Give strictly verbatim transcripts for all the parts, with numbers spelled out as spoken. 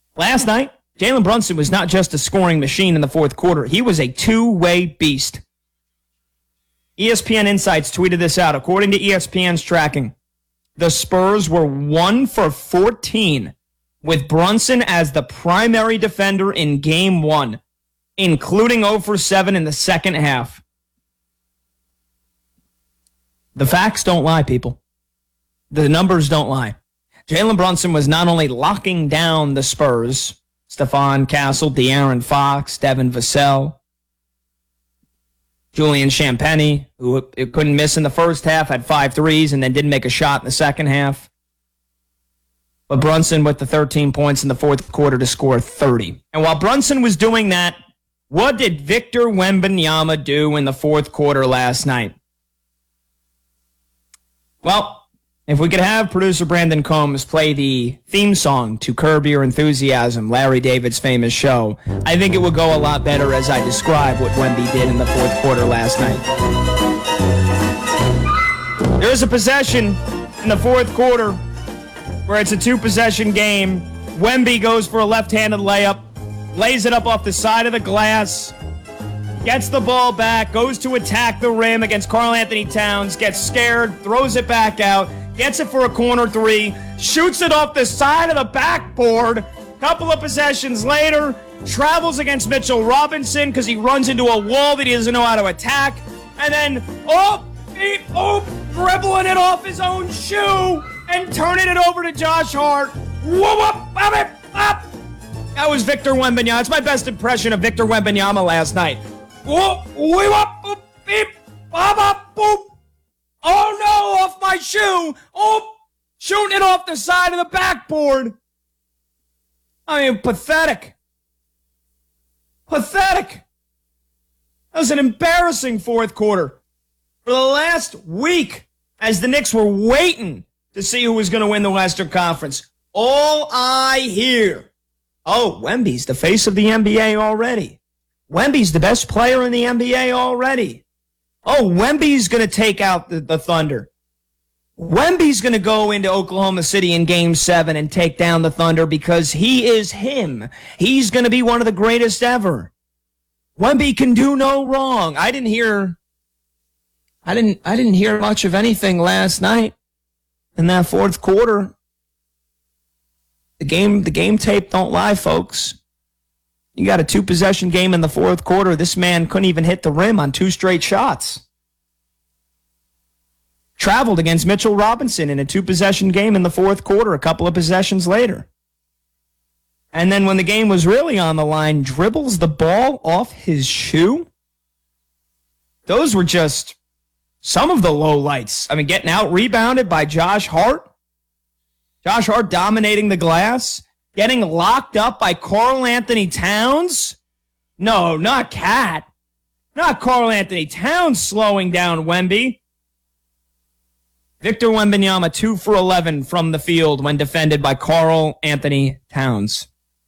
Last night, Jalen Brunson was not just a scoring machine in the fourth quarter. He was a two-way beast. E S P N Insights tweeted this out. According to E S P N's tracking, the Spurs were one for fourteen with Brunson as the primary defender in game one, including zero for seven in the second half. The facts don't lie, people. The numbers don't lie. Jalen Brunson was not only locking down the Spurs, Stephon Castle, De'Aaron Fox, Devin Vassell, Julian Champagnie, who couldn't miss in the first half, had five threes and then didn't make a shot in the second half. But Brunson with the thirteen points in the fourth quarter to score thirty. And while Brunson was doing that, what did Victor Wembanyama do in the fourth quarter last night? Well, if we could have producer Brandon Combs play the theme song to Curb Your Enthusiasm, Larry David's famous show, I think it would go a lot better as I describe what Wemby did in the fourth quarter last night. There is a possession in the fourth quarter where it's a two-possession game. Wemby goes for a left-handed layup, lays it up off the side of the glass, gets the ball back, goes to attack the rim against Karl Anthony Towns, gets scared, throws it back out, gets it for a corner three, shoots it off the side of the backboard. Couple of possessions later, travels against Mitchell Robinson because he runs into a wall that he doesn't know how to attack. And then, oh, he, oh, dribbling it off his own shoe and turning it over to Josh Hart. That was Victor Wembanyama. That's my best impression of Victor Wembanyama last night. Oh no, off my shoe. Oh, shooting it off the side of the backboard. I mean, pathetic. Pathetic. That was an embarrassing fourth quarter. For the last week, as the Knicks were waiting to see who was going to win the Western Conference, all I hear, oh, Wemby's the face of the N B A already. Wemby's the best player in the N B A already. Oh, Wemby's going to take out the, the Thunder. Wemby's going to go into Oklahoma City in Game seven and take down the Thunder because he is him. He's going to be one of the greatest ever. Wemby can do no wrong. I didn't hear I didn't I didn't hear much of anything last night in that fourth quarter. The game the game tape don't lie, folks. You got a two-possession game in the fourth quarter. This man couldn't even hit the rim on two straight shots. Traveled against Mitchell Robinson in a two-possession game in the fourth quarter a couple of possessions later. And then when the game was really on the line, dribbles the ball off his shoe. Those were just some of the lowlights. I mean, getting out-rebounded by Josh Hart. Josh Hart dominating the glass. Getting locked up by Karl Anthony Towns? No, not Cat. Not Karl Anthony Towns slowing down Wemby. Victor Wembanyama, two for eleven from the field when defended by Karl Anthony Towns.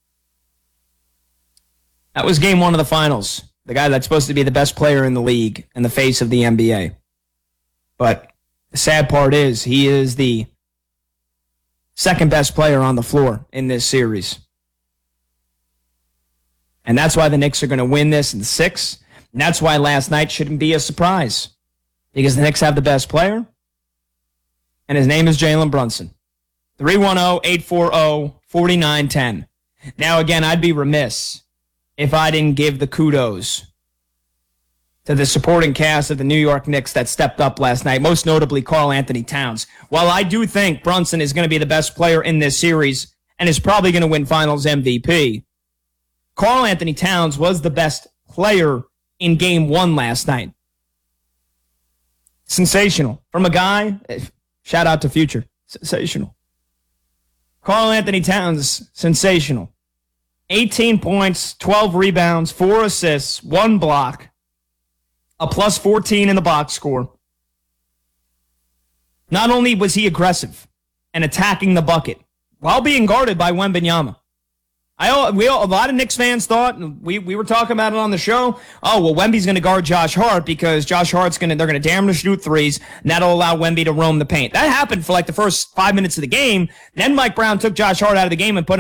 That was game one of the finals. The guy that's supposed to be the best player in the league and the face of the N B A. But the sad part is he is the second best player on the floor in this series. And that's why the Knicks are going to win this in six. And that's why last night shouldn't be a surprise. Because the Knicks have the best player. And his name is Jalen Brunson. three one zero, eight four zero, four nine one zero. Now, again, I'd be remiss if I didn't give the kudos to the supporting cast of the New York Knicks that stepped up last night, most notably Karl Anthony Towns. While I do think Brunson is going to be the best player in this series and is probably going to win Finals M V P, Karl Anthony Towns was the best player in game one last night. Sensational. From a guy, shout out to Future, sensational. Karl Anthony Towns, sensational. eighteen points, twelve rebounds, four assists, one block. A plus fourteen in the box score. Not only was he aggressive and attacking the bucket while being guarded by Wembanyama. I we all, a lot of Knicks fans thought, and we, we were talking about it on the show, oh, well, Wemby's going to guard Josh Hart because Josh Hart's going to, they're going to damn to shoot threes, and that'll allow Wemby to roam the paint. That happened for like the first five minutes of the game. Then Mike Brown took Josh Hart out of the game and put